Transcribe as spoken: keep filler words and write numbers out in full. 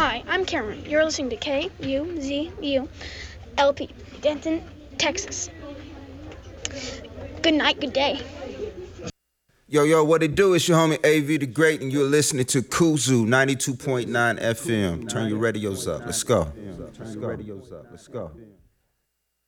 Hi, I'm Cameron. You're listening to K U Z U L P, Denton, Texas. Good night, good day. Yo, yo, what it do? It's your homie A V the Great, and you're listening to Kuzu ninety-two point nine F M. Turn your radios up. Let's go. Turn your radios up. Let's go.